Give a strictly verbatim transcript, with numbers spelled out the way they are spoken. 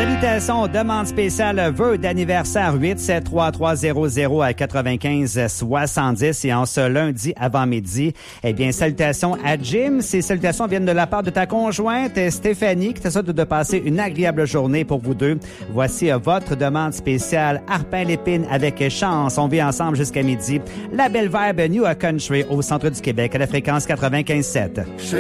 Salutations, demande spéciale vœux d'anniversaire huit sept trois trois zéro zéro à quatre-vingt-quinze soixante-dix et en ce lundi avant-midi, eh bien, salutations à Jim. Ces salutations viennent de la part de ta conjointe Stéphanie qui te souhaite de passer une agréable journée pour vous deux. Voici euh, votre demande spéciale Harpin-Lépine avec chance. On vit ensemble jusqu'à midi. La belle vibe New Country au centre du Québec à la fréquence quatre-vingt-quinze sept.